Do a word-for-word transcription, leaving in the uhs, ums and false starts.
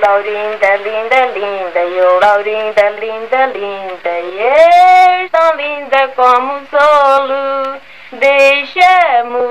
Laurinda, linda, linda, eu, Laurinda, linda, linda, e és tão linda como o solo. Deixa-me